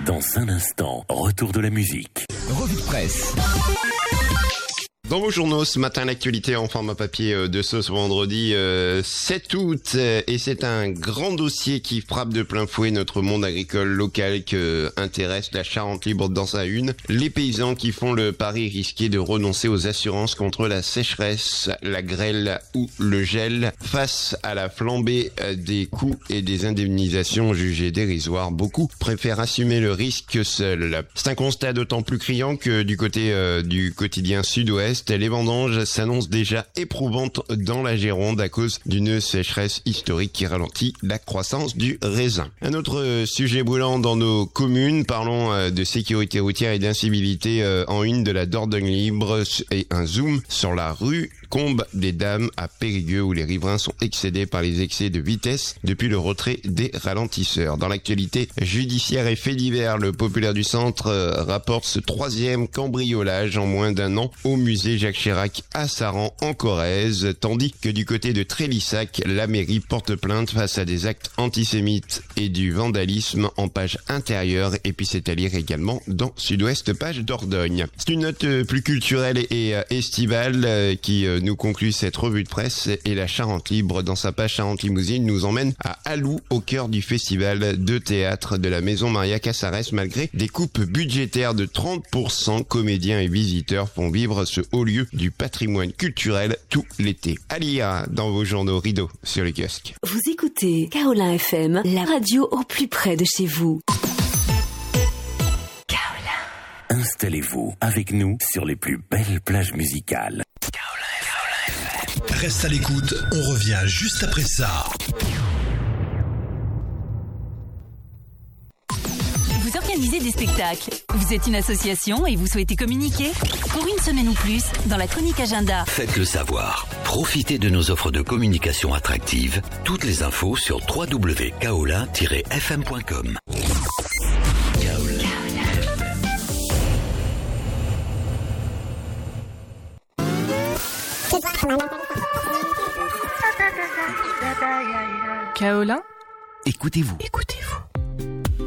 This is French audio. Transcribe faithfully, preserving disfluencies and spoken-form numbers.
Dans un instant, retour de la musique. Revue de presse. Dans vos journaux, ce matin, l'actualité en format papier de ce vendredi euh, sept août. Et c'est un grand dossier qui frappe de plein fouet notre monde agricole local que intéresse la Charente libre dans sa une. Les paysans qui font le pari risqué de renoncer aux assurances contre la sécheresse, la grêle ou le gel. Face à la flambée des coûts et des indemnisations jugées dérisoires, beaucoup préfèrent assumer le risque seuls. C'est un constat d'autant plus criant que du côté euh, du quotidien Sud-Ouest, les vendanges s'annoncent déjà éprouvantes dans la Gironde à cause d'une sécheresse historique qui ralentit la croissance du raisin. Un autre sujet brûlant dans nos communes, parlons de sécurité routière et d'incivilité en une de la Dordogne libre et un zoom sur la rue Combe des Dames à Périgueux où les riverains sont excédés par les excès de vitesse depuis le retrait des ralentisseurs. Dans l'actualité judiciaire et fait divers, le Populaire du Centre rapporte ce troisième cambriolage en moins d'un an au musée Jacques Chirac à Saran en Corrèze, tandis que du côté de Trélissac, la mairie porte plainte face à des actes antisémites et du vandalisme en page intérieure, et puis c'est à lire également dans Sud-Ouest page Dordogne. C'est une note plus culturelle et estivale qui nous conclut cette revue de presse, et la Charente libre dans sa page Charente Limousine nous emmène à Alou au cœur du festival de théâtre de la Maison Maria Casares. Malgré des coupes budgétaires de trente pour cent, comédiens et visiteurs font vivre ce haut lieu du patrimoine culturel tout l'été. À lire dans vos journaux rideaux sur les kiosques. Vous écoutez Kaolin F M, la radio au plus près de chez vous. Kaolin. Installez-vous avec nous sur les plus belles plages musicales. Reste à l'écoute, on revient juste après ça. Vous organisez des spectacles, vous êtes une association et vous souhaitez communiquer? Pour une semaine ou plus, dans la chronique agenda, Faites-le savoir. Profitez de nos offres de communication attractives. Toutes les infos sur w w w point kaolin tiret f m point com. Kaolin, Écoutez-vous. écoutez-vous.